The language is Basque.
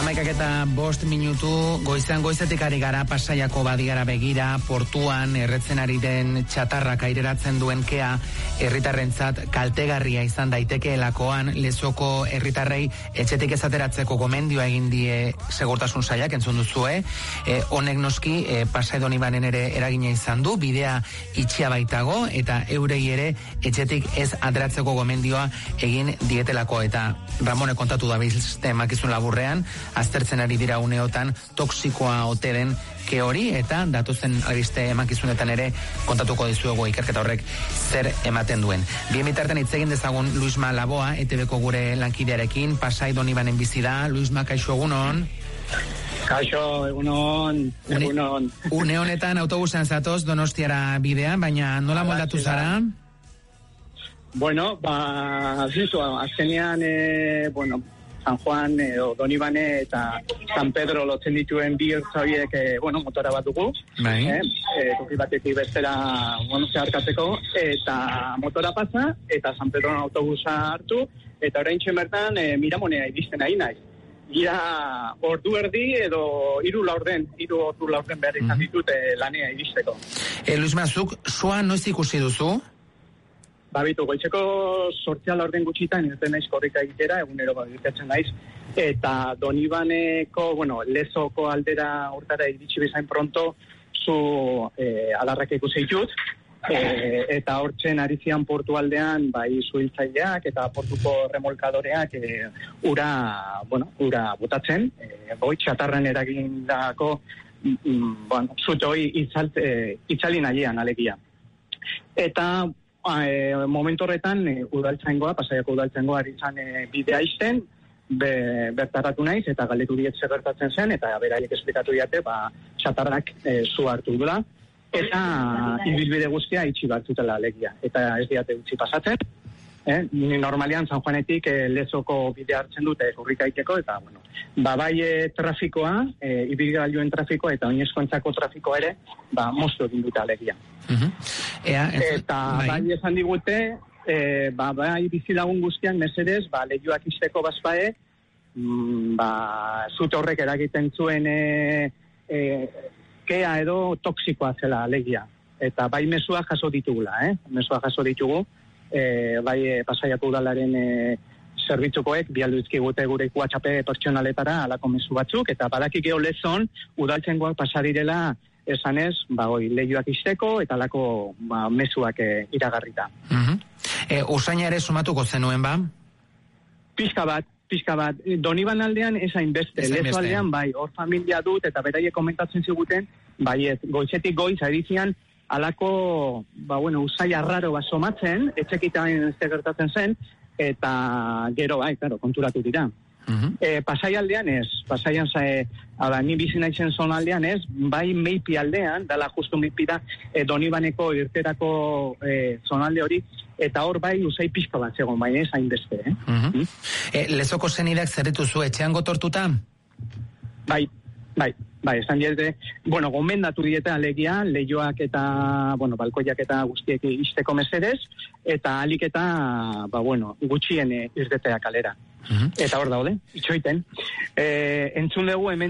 11:05 goizetik ari gara Pasaiako badiara begira, portuan erretzen ari den txatarrak aireratzen duen kea herritarrentzat kaltegarria izan daitekeelakoan Lezoko herritarrei etxetik ez ateratzeko gomendioa egin die segurtasun sailak, entzun duzue. Honek noski Pasai Donibanen ere eragina izan du, bidea itxia baitago eta eurei ere etxetik ez ateratzeko gomendioa egin dietelako, eta Ramone kontatu da bizte emakizun laburrean, aztertzen ari dira uneotan toksikoa ote den ke hori, eta datozen albiste emakizunetan ere kontatuko dizuegu ikerketa horrek zer ematen duen. Bien bitartean hitz egin dezagun Luisma Laboa, ETVko gure lankidearekin, Pasai Donibanen bizi da. Luisma, kaixo, egunon. Kaixo, egunon. Une honetan autobusean zatoz Donostiara bidean, baina nola moldatu zara? Bueno, azkenean, San Juan, Donibane eta San Pedro lotzen dituen bi ertza horiek, motora bat dugu. Toki batetik bestera, zeharkatzeko, eta motora pasa, eta San Pedro autobusa hartu, eta orain bertan Miramonea iristen nahi nahi. Gira ordu erdi edo 3 laurden behar izan ditut lanea iristeko. Luis Mazuk, sua noiz ikusi duzu? Babitu, goitzeko 8 laurden gutxitan, irten naiz korrika egitera, egunero egitetzen naiz, eta Donibaneko, Lezoko aldera urtara iritsi bezain pronto, zu adarrak ikusi ditut, eta hortzen ari zian portu aldean, bai zuhiltzaileak eta portuko remolkadoreak ura botatzen, txatarren eragindako zute hori itzali nahian alegia. Eta momentu horretan udaltzaingoa, Pasaiako udaltzaingoa ari zan bidea izten, bertaratu naiz, eta galdetu diet zer gertatzen zen, eta beraiek esplikatu diate, txatarrak zu hartu dula, eta ibilbide guztia itxi batzutela alegia, eta ez diate utzi pasatzen. Ni normalean San Juanetik Lezoko bidea hartzen dute urrikaiteko, eta bai trafikoa, ibilgailuen trafikoa eta oinezkoentzako trafikoa ere, moztu egin dute alegia. Eta bai esan digute, bai bizilagun guztian mesedez, lehioak izteko bazpae, zute horrek eragiten zuen kea edo toksikoa zela alegia. Eta bai mesua jaso ditugula, ditugu, bai Pasaiako udalaren zerbitzukoek bialdu dizkigute gure WhatsApp pertsonaletara alako mezu batzuk, eta badaki geho Lezon udaltzaingoak pasadirela esanez, lehioak izteko eta alako mezuak iragarrita. Usaina ere sumatuko zenuen, ba? Pixka bat. Doniban aldean esain beste, Lezo aldean hor familia dut, eta beraiek komentatzen ziguten, goizetik goiz arizian alako, usai arraro bat somatzen, etxekitan ez gertatzen zen, eta gero, konturatu dira. Pasai aldean ez, ni bizi naizen zon aldean ez, bai Meipi aldean, dala justu Meipi da, Donibaneko irterako zonalde hori, eta hor bai usai pixka bat zegoen, bai ez hainbeste. Lezoko zenideak zerritu zu etxean gotortuta? Bai, esan diete, gomendatu dieta alegia, lehioak eta, balkoiak eta guztiek izteko mesedez, eta alik eta, gutxien irtetea kalera. Eta hor daude, itxoiten. Entzun dugu hemen